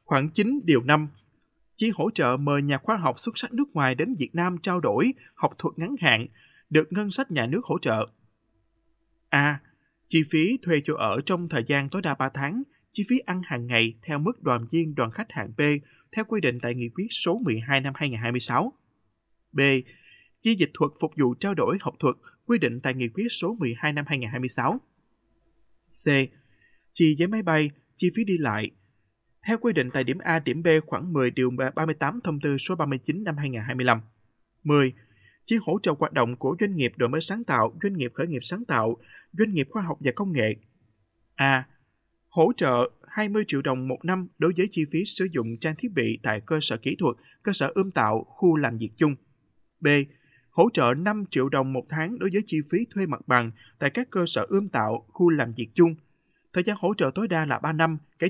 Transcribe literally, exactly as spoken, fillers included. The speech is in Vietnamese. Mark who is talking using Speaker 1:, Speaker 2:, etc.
Speaker 1: Khoảng chín điều năm. Chi hỗ trợ mời nhà khoa học xuất sắc nước ngoài đến Việt Nam trao đổi học thuật ngắn hạn, được ngân sách nhà nước hỗ trợ. A. Chi phí thuê chỗ ở trong thời gian tối đa ba tháng, chi phí ăn hàng ngày theo mức đoàn viên đoàn khách hạng B theo quy định tại Nghị quyết số mười hai năm hai nghìn không trăm hai mươi sáu. B. Chi dịch thuật phục vụ trao đổi học thuật quy định tại Nghị quyết số mười hai năm hai nghìn không trăm hai mươi sáu. C. Chi vé máy bay, chi phí đi lại theo quy định tại điểm A, điểm B khoảng mười điều ba mươi tám thông tư số ba mươi chín năm hai nghìn không trăm hai mươi lăm. mười. Chi hỗ trợ hoạt động của doanh nghiệp đổi mới sáng tạo, doanh nghiệp khởi nghiệp sáng tạo, doanh nghiệp khoa học và công nghệ. A. Hỗ trợ hai mươi triệu đồng một năm đối với chi phí sử dụng trang thiết bị tại cơ sở kỹ thuật, cơ sở ươm tạo, khu làm việc chung. B. Hỗ trợ năm triệu đồng một tháng đối với chi phí thuê mặt bằng tại các cơ sở ươm tạo, khu làm việc chung. Thời gian hỗ trợ tối đa là ba năm, kể